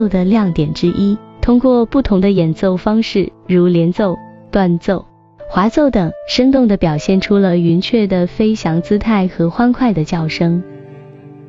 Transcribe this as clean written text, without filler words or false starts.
的亮点之一。通过不同的演奏方式，如连奏、断奏、滑奏等，生动地表现出了云雀的飞翔姿态和欢快的叫声。